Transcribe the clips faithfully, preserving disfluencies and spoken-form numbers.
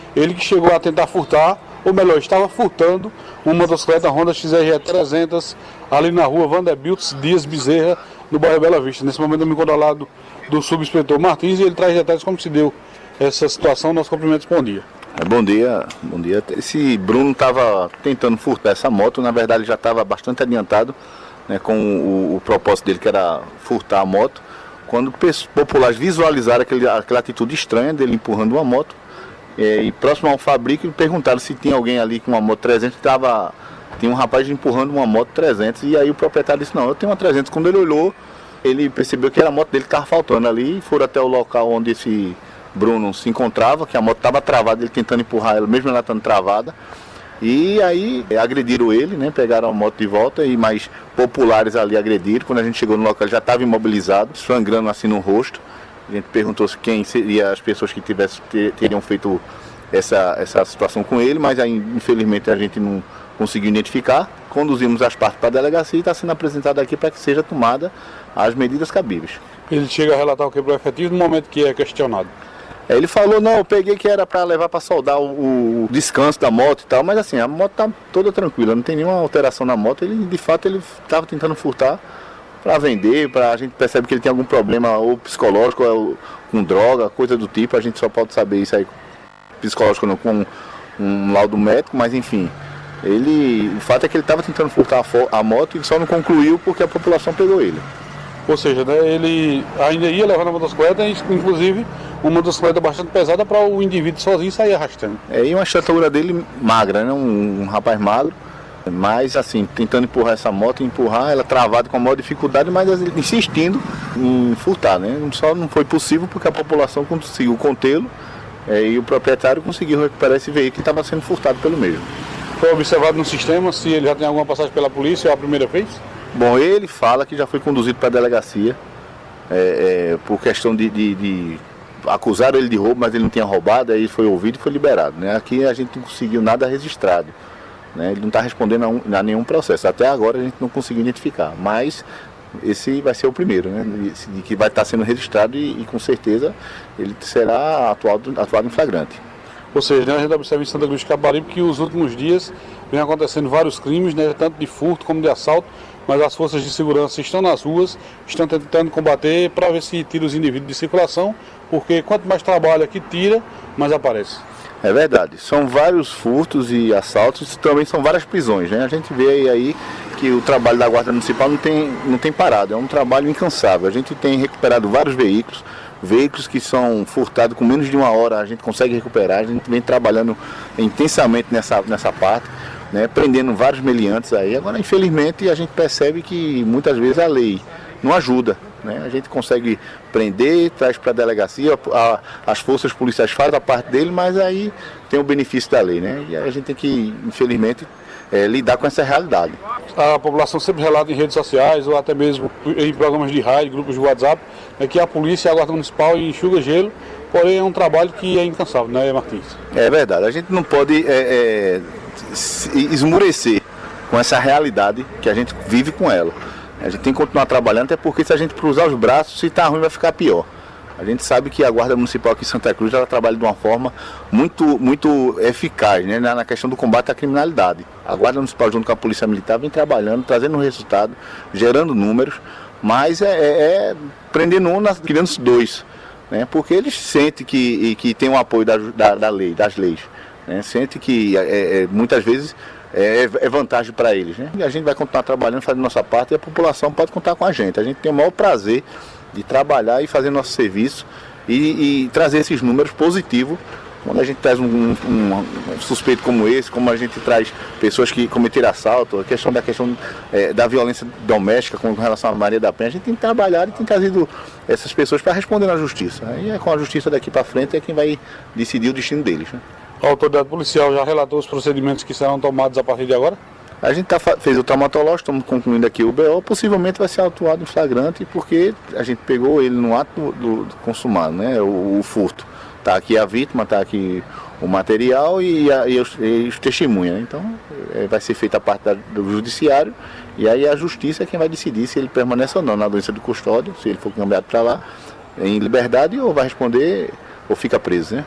ele que chegou a tentar furtar, ou melhor, estava furtando uma motocicleta Honda X R E trezentos ali na rua Vanderbilt Dias Bezerra, no bairro Bela Vista. Nesse momento eu me encontro ao lado do subinspetor Martins e ele traz detalhes como se deu essa situação. Nosso cumprimento, bom dia. Bom dia, bom dia. Esse Bruno estava tentando furtar essa moto, na verdade ele já estava bastante adiantado, né, com o, o propósito dele, que era furtar a moto, quando populares visualizaram aquele, aquela atitude estranha dele empurrando uma moto, é, e próximo ao fabrico perguntaram se tinha alguém ali com uma moto trezentos, que tava, tinha um rapaz empurrando uma moto trezentos, e aí o proprietário disse, não, eu tenho uma trezentos. Quando ele olhou, ele percebeu que era a moto dele que estava faltando ali, e foram até o local onde esse Bruno se encontrava, que a moto estava travada, ele tentando empurrar ela, mesmo ela estando travada. E aí agrediram ele, né? Pegaram a moto de volta e mais populares ali agrediram. Quando a gente chegou no local, ele já estava imobilizado, sangrando assim no rosto. A gente perguntou se quem seria as pessoas que tivessem, ter, teriam feito essa, essa situação com ele, mas aí, infelizmente a gente não conseguiu identificar. Conduzimos as partes para a delegacia e está sendo apresentado aqui para que seja tomada as medidas cabíveis. Ele chega a relatar o quebrou efetivo no momento que é questionado. Ele falou, não, eu peguei que era para levar para soldar o, o descanso da moto e tal, mas assim, a moto tá toda tranquila, não tem nenhuma alteração na moto. Ele, de fato, ele estava tentando furtar para vender, pra, a gente percebe que ele tem algum problema ou psicológico, ou com droga, coisa do tipo. A gente só pode saber isso aí, psicológico não, com um laudo médico, mas enfim. Ele, o fato é que ele estava tentando furtar a, a moto e só não concluiu porque a população pegou ele. Ou seja, né, ele ainda ia levando a motocicleta, inclusive uma motocicleta bastante pesada para o indivíduo sozinho sair arrastando. É, e uma estatura dele magra, né, um, um rapaz magro, mas assim, tentando empurrar essa moto, empurrar ela travada com a maior dificuldade, mas insistindo em furtar, né? Só não foi possível porque a população conseguiu contê-lo, é, e o proprietário conseguiu recuperar esse veículo que estava sendo furtado pelo mesmo. Foi observado no sistema se ele já tem alguma passagem pela polícia ou a primeira vez? Bom, ele fala que já foi conduzido para a delegacia, é, é, por questão de, de, de... Acusaram ele de roubo, mas ele não tinha roubado, aí foi ouvido e foi liberado, né? Aqui a gente não conseguiu nada registrado, né? Ele não está respondendo a, um, a nenhum processo. Até agora a gente não conseguiu identificar, mas esse vai ser o primeiro, né? De que vai estar sendo registrado e, e com certeza ele será atuado, atuado em flagrante. Ou seja, né, a gente observa em Santa Cruz de Capibaribe que os últimos dias vem acontecendo vários crimes, né, tanto de furto como de assalto, mas as forças de segurança estão nas ruas, estão tentando combater para ver se tira os indivíduos de circulação, porque quanto mais trabalha que tira, mais aparece. É verdade, são vários furtos e assaltos, também são várias prisões, né? A gente vê aí que o trabalho da Guarda Municipal não tem, não tem parado, é um trabalho incansável. A gente tem recuperado vários veículos, veículos que são furtados com menos de uma hora, a gente consegue recuperar, a gente vem trabalhando intensamente nessa, nessa parte, né, prendendo vários meliantes aí. Agora, infelizmente, a gente percebe que muitas vezes a lei não ajuda, né? A gente consegue prender, traz para a delegacia, a, as forças policiais fazem a parte dele, mas aí tem o benefício da lei, né? E aí a gente tem que, infelizmente, é, lidar com essa realidade. A população sempre relata em redes sociais ou até mesmo em programas de rádio, grupos de WhatsApp, é que a polícia e a Guarda Municipal enxuga gelo, porém é um trabalho que é incansável, né, Martins? É verdade, a gente não pode é, é, esmurecer com essa realidade que a gente vive com ela. A gente tem que continuar trabalhando, até porque se a gente cruzar os braços, se está ruim vai ficar pior. A gente sabe que a Guarda Municipal aqui em Santa Cruz ela trabalha de uma forma muito, muito eficaz, né, na questão do combate à criminalidade. A Guarda Municipal junto com a Polícia Militar vem trabalhando, trazendo resultado, gerando números, mas é, é, é prendendo um, criando dois, né, porque eles sentem que, que tem o apoio da, da, da lei, das leis, né, sentem que é, é, muitas vezes é, é vantagem para eles, né, e a gente vai continuar trabalhando, fazendo nossa parte e a população pode contar com a gente. A gente tem o maior prazer de trabalhar e fazer nosso serviço e, e trazer esses números positivos. Quando a gente traz um, um, um suspeito como esse, como a gente traz pessoas que cometeram assalto, a questão da questão é, da violência doméstica com relação à Maria da Penha, a gente tem que trabalhar e tem trazido essas pessoas para responder na justiça. Aí é com a justiça daqui para frente é quem vai decidir o destino deles, né? A autoridade policial já relatou os procedimentos que serão tomados a partir de agora? A gente tá, fez o traumatológico, estamos concluindo aqui o B O, possivelmente vai ser autuado em flagrante, porque a gente pegou ele no ato do, do, do consumado, né, o, o furto. Está aqui a vítima, está aqui o material e, a, e, os, e os testemunhas, né? Então é, vai ser feita a parte da, do judiciário e aí a justiça é quem vai decidir se ele permanece ou não na doença de custódia, se ele for encaminhado para lá em liberdade ou vai responder ou fica preso, né?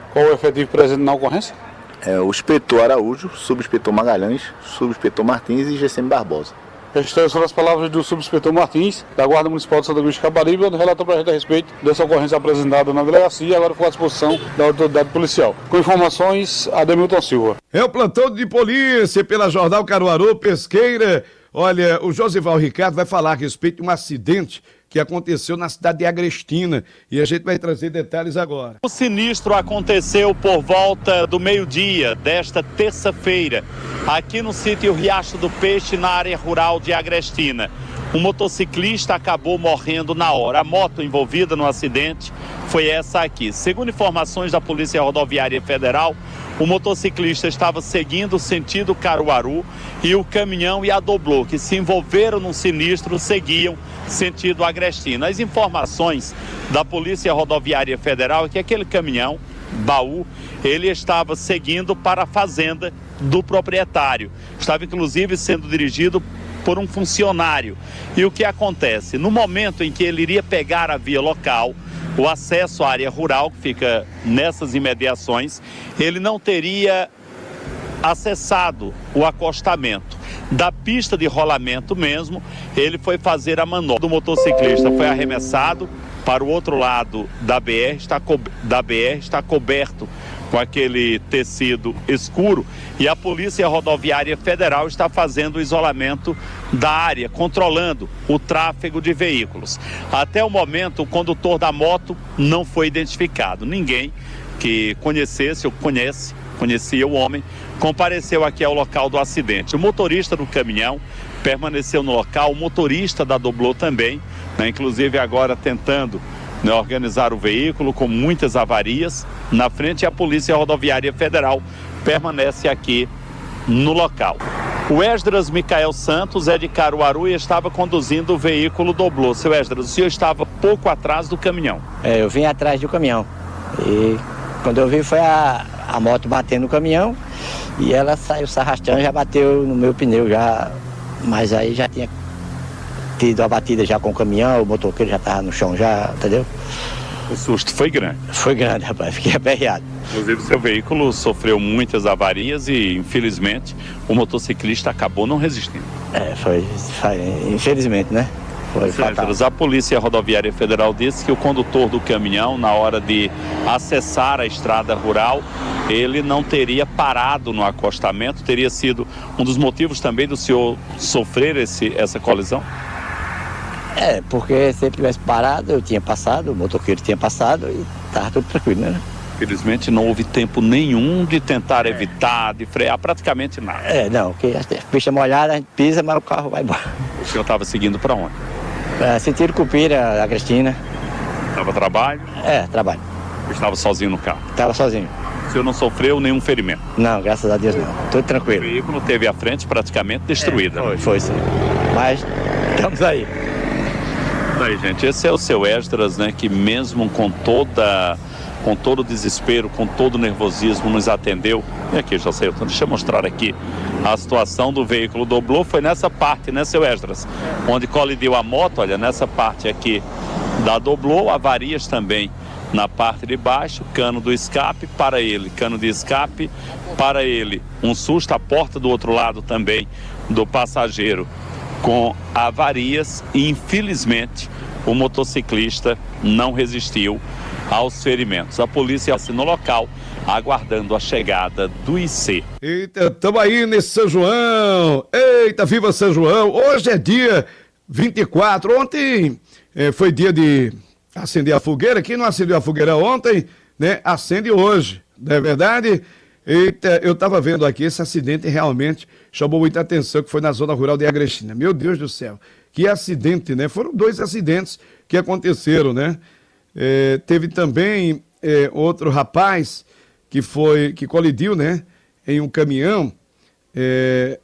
Qual o efetivo presente na ocorrência? É o inspetor Araújo, subinspetor Magalhães, subinspetor Martins e G C M Barbosa. Estas foram as palavras do subinspetor Martins, da Guarda Municipal de Santa Cruz de Caparibe, onde relatou para a gente a respeito dessa ocorrência apresentada na delegacia e agora ficou à disposição da autoridade policial. Com informações, Ademilton Silva. É o plantão de polícia pela Jornal Caruaru Pesqueira. Olha, o Josival Ricardo vai falar a respeito de um acidente que aconteceu na cidade de Agrestina e a gente vai trazer detalhes agora. O sinistro aconteceu por volta do meio-dia desta terça-feira, aqui no sítio Riacho do Peixe, na área rural de Agrestina. Um motociclista acabou morrendo na hora. A moto envolvida no acidente foi essa aqui. Segundo informações da Polícia Rodoviária Federal, o motociclista estava seguindo o sentido Caruaru e o caminhão e a Doblô, que se envolveram no sinistro, seguiam sentido Agrestina. As informações da Polícia Rodoviária Federal é que aquele caminhão, baú, ele estava seguindo para a fazenda do proprietário. Estava inclusive sendo dirigido por um funcionário. E o que acontece? No momento em que ele iria pegar a via local, o acesso à área rural, que fica nessas imediações, ele não teria acessado o acostamento. Da pista de rolamento mesmo, ele foi fazer a manobra. O motociclista foi arremessado para o outro lado da B R, está, co... da B R, está coberto com aquele tecido escuro e a Polícia Rodoviária Federal está fazendo o isolamento da área, controlando o tráfego de veículos. Até o momento, o condutor da moto não foi identificado. Ninguém que conhecesse ou conhece, conhecia o homem, compareceu aqui ao local do acidente. O motorista do caminhão permaneceu no local, o motorista da Doblô também, né, inclusive agora tentando né, organizar o veículo com muitas avarias na frente, e a Polícia Rodoviária Federal permanece aqui no local. O Esdras Micael Santos é de Caruaru e estava conduzindo o veículo Doblô. Seu Esdras, o senhor estava pouco atrás do caminhão. É, eu vim atrás do caminhão e quando eu vi foi a, a moto batendo no caminhão e ela saiu se arrastando, já bateu no meu pneu, já, mas aí já tinha tido a batida já com o caminhão, o motoqueiro já estava no chão já, entendeu? O susto foi grande. Foi grande, rapaz, fiquei aperreado. Inclusive, seu veículo sofreu muitas avarias e, infelizmente, o motociclista acabou não resistindo. É, foi, foi infelizmente, né? Foi fatal. A Polícia Rodoviária Federal disse que o condutor do caminhão, na hora de acessar a estrada rural, ele não teria parado no acostamento, teria sido um dos motivos também do senhor sofrer esse, essa colisão? É, porque se ele tivesse parado, eu tinha passado, o motoqueiro tinha passado e estava tudo tranquilo, né? Infelizmente não houve tempo nenhum de tentar é. evitar, de frear, praticamente nada. É, não, porque a pista molhada, a gente pisa, mas o carro vai embora. O senhor estava seguindo para onde? É, sentido Cupira, Agrestina. Estava trabalho? É, trabalho. Estava sozinho no carro? Estava sozinho. O senhor não sofreu nenhum ferimento? Não, graças a Deus não, tudo tranquilo. O veículo teve a frente praticamente destruída. É, foi, foi sim, mas estamos aí. Aí, gente, esse é o seu Esdras, né, que mesmo com toda, com todo o desespero, com todo o nervosismo, nos atendeu. E aqui, José, deixa eu mostrar aqui a situação do veículo Doblô. Foi nessa parte, né, seu Esdras, onde colidiu a moto, olha, nessa parte aqui da Doblô, avarias também na parte de baixo, cano do escape para ele, cano de escape para ele, um susto, a porta do outro lado também do passageiro com avarias e, infelizmente, o motociclista não resistiu aos ferimentos. A polícia está no local, aguardando a chegada do I C. Eita, estamos aí nesse São João. Eita, viva São João. Hoje é dia vinte e quatro. Ontem é, foi dia de acender a fogueira. Quem não acendeu a fogueira ontem, né, acende hoje. Não é verdade? Eita, eu estava vendo aqui, esse acidente realmente chamou muita atenção, que foi na zona rural de Agrestina. Meu Deus do céu, que acidente, né? Foram dois acidentes que aconteceram, né? É, teve também é, outro rapaz que foi, que colidiu, né? Em um caminhão. É,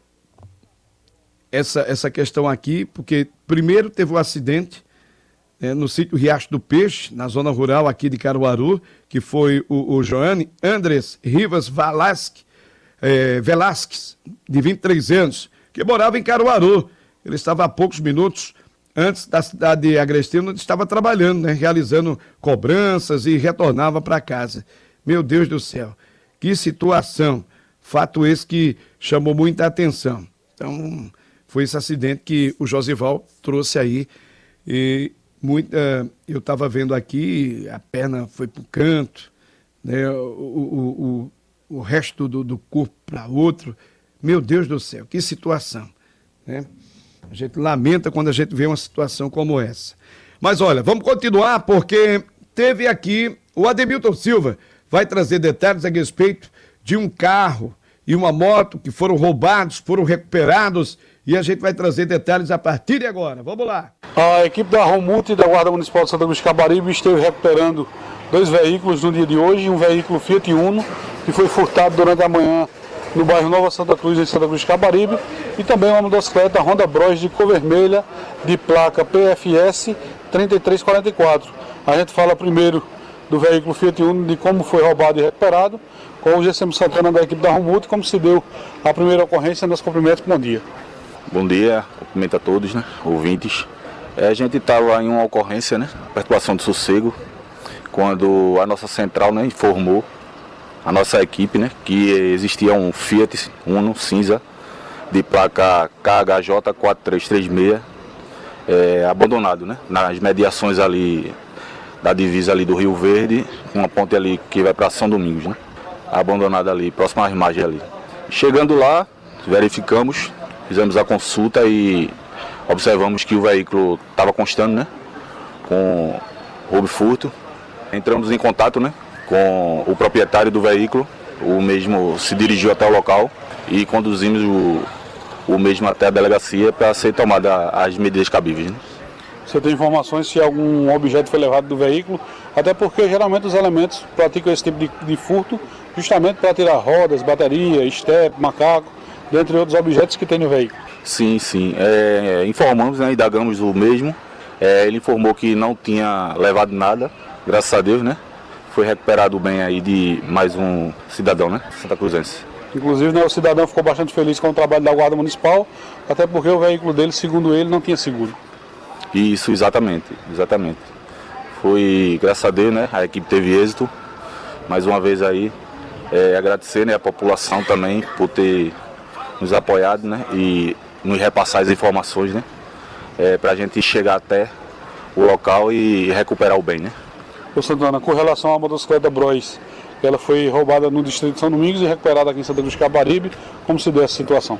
essa, essa questão aqui, porque primeiro teve um acidente É, no sítio Riacho do Peixe, na zona rural aqui de Caruaru, que foi o, o Joane Andres Rivas Velasque, é, Velasquez, de vinte e três anos, que morava em Caruaru. Ele estava a poucos minutos antes da cidade de Agrestina, onde estava trabalhando, né, realizando cobranças e retornava para casa. Meu Deus do céu, que situação. Fato esse que chamou muita atenção. Então, foi esse acidente que o Josival trouxe aí. E muita, eu estava vendo aqui, a perna foi para o canto, né, o, o, o, o resto do, do corpo para outro. Meu Deus do céu, que situação, né? A gente lamenta quando a gente vê uma situação como essa. Mas olha, vamos continuar, porque teve aqui o Ademilton Silva, vai trazer detalhes a respeito de um carro e uma moto que foram roubados, foram recuperados, e a gente vai trazer detalhes a partir de agora. Vamos lá. A equipe da Romulta e da Guarda Municipal de Santa Cruz de Caparibe esteve recuperando dois veículos no dia de hoje, um veículo Fiat Uno, que foi furtado durante a manhã no bairro Nova Santa Cruz, em Santa Cruz de Caparibe, e também uma motocicleta Honda Bros de cor vermelha, de placa P F S trinta e três quarenta e quatro. A gente fala primeiro do veículo Fiat Uno, de como foi roubado e recuperado, com o G C M Santana da equipe da Romulta, como se deu a primeira ocorrência. Nos cumprimentos, bom dia. Bom dia, cumprimento a todos, né, ouvintes. É, a gente estava em uma ocorrência, né, perturbação de sossego, quando a nossa central, né, informou a nossa equipe, né, que existia um Fiat Uno cinza de placa K H J quatro três três seis é, abandonado, né, nas mediações ali da divisa ali do Rio Verde, uma ponte ali que vai para São Domingos, né, abandonado ali, próximo às margens ali. Chegando lá, verificamos, fizemos a consulta e observamos que o veículo estava constando, né, com roubo e furto. Entramos em contato, né, com o proprietário do veículo, o mesmo se dirigiu até o local e conduzimos o, o mesmo até a delegacia para ser tomada as medidas cabíveis, né. Você tem informações se algum objeto foi levado do veículo? Até porque geralmente os elementos praticam esse tipo de, de furto justamente para tirar rodas, bateria, estepe, macaco, dentre outros objetos que tem no veículo. Sim, sim. É, informamos, né, indagamos o mesmo. É, ele informou que não tinha levado nada, graças a Deus, né? Foi recuperado o bem aí de mais um cidadão, né? Santa Cruzense. Inclusive, né, o cidadão ficou bastante feliz com o trabalho da Guarda Municipal, até porque o veículo dele, segundo ele, não tinha seguro. Isso, exatamente, exatamente. Foi, graças a Deus, né? A equipe teve êxito. Mais uma vez aí, é, agradecer, né, a população também por ter nos apoiado, né? E nos repassar as informações, né? É, para a gente chegar até o local e recuperar o bem, né? Ô Santana, com relação à motocicleta Bros, ela foi roubada no distrito de São Domingos e recuperada aqui em Santa Cruz de Caparibe. Como se deu essa situação?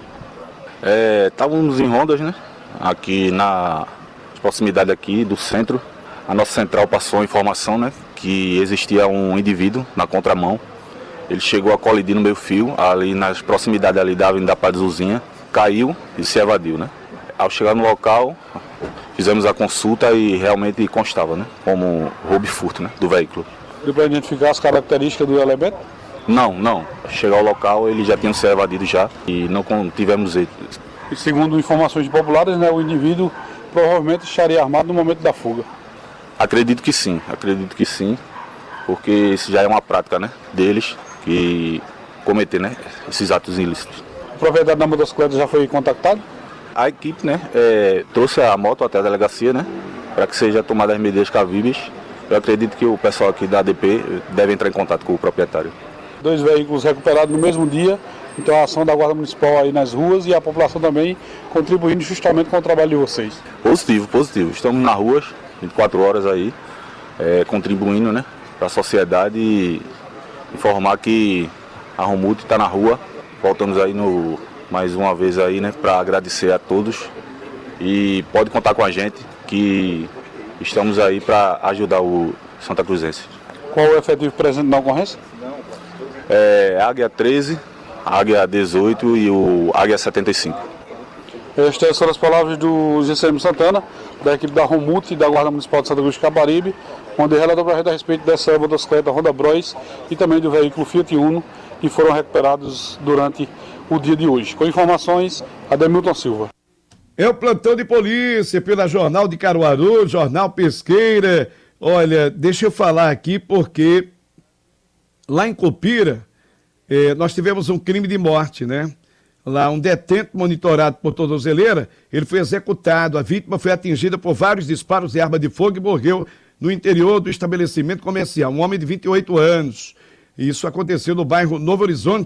É, estávamos em rondas, né? Aqui na proximidade aqui do centro. A nossa central passou a informação, né, que existia um indivíduo na contramão. Ele chegou a colidir no meio fio, ali nas proximidades ali da Avenida Padre Zuzinha, caiu e se evadiu, né? Ao chegar no local, fizemos a consulta e realmente constava, né, como roubo e furto, né, do veículo. Deu para identificar as características do elemento? Não, não. Chegar ao local, ele já tinha se evadido já e não tivemos êxito. E segundo informações populares, né, o indivíduo provavelmente estaria armado no momento da fuga. Acredito que sim, acredito que sim, porque isso já é uma prática, né, deles, que cometer, né, esses atos ilícitos. O proprietário da motocicleta já foi contactado? A equipe, né, é, trouxe a moto até a delegacia, né, para que seja tomada as medidas cabíveis. Eu acredito que o pessoal aqui da A D P deve entrar em contato com o proprietário. Dois veículos recuperados no mesmo dia, então a ação da Guarda Municipal aí nas ruas e a população também contribuindo justamente com o trabalho de vocês. Positivo, positivo. Estamos nas ruas, vinte e quatro horas aí, é, contribuindo, né, para a sociedade e informar que a Romulta está na rua. Voltamos aí no, mais uma vez aí, né, para agradecer a todos e pode contar com a gente que estamos aí para ajudar o Santa Cruzense. Qual o efetivo presente na ocorrência? É, Águia treze, Águia dezoito e o Águia setenta e cinco. Estas são as palavras do G C M Santana, da equipe da Romulta e da Guarda Municipal de Santa Cruz de Caparibe, onde relatou para a gente a respeito dessa motocicleta Honda Bros e também do veículo Fiat Uno, que foram recuperados durante o dia de hoje. Com informações, Ademilton Silva. É o plantão de polícia pela Jornal de Caruaru, Jornal Pesqueira. Olha, deixa eu falar aqui porque lá em Copira, eh, nós tivemos um crime de morte, né? Lá, um detento monitorado por tornozeleira, ele foi executado. A vítima foi atingida por vários disparos de arma de fogo e morreu no interior do estabelecimento comercial. Um homem de vinte e oito anos. E isso aconteceu no bairro Novo Horizonte.